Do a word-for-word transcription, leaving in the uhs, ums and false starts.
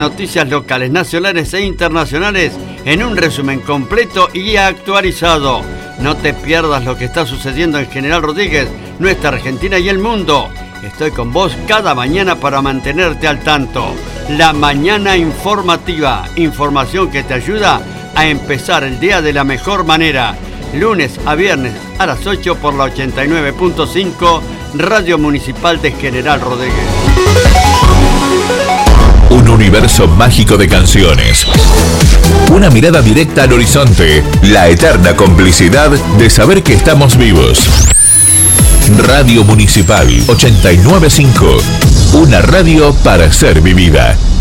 Noticias locales, nacionales e internacionales en un resumen completo y actualizado. No te pierdas lo que está sucediendo en General Rodríguez, nuestra Argentina y el mundo. Estoy con vos cada mañana para mantenerte al tanto. La Mañana Informativa, información que te ayuda a empezar el día de la mejor manera. Lunes a viernes a las ocho por la ochenta y nueve punto cinco, Radio Municipal de General Rodríguez. Un universo mágico de canciones. Una mirada directa al horizonte. La eterna complicidad de saber que estamos vivos. Radio Municipal ochenta y nueve punto cinco. Una radio para ser vivida.